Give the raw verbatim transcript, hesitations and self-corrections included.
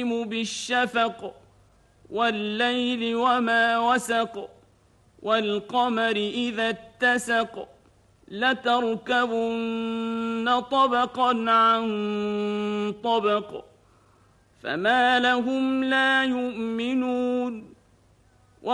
بالشفق والليل وما وسق والقمر إذا اتسق لتركبن طبقا عن طبق فما لهم لا يؤمنون